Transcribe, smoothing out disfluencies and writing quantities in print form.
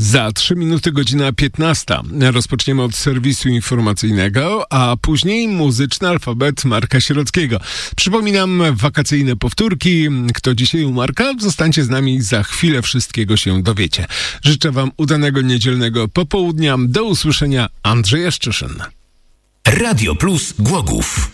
Za 3 minuty godzina 15. Rozpoczniemy od serwisu informacyjnego, a później muzyczny alfabet Marka Sierockiego. Przypominam, wakacyjne powtórki. Kto dzisiaj u Marka? Zostańcie z nami, za chwilę wszystkiego się dowiecie. Życzę wam udanego niedzielnego popołudnia. Do usłyszenia. Andrzej Jaszczyszyn. Radio Plus Głogów.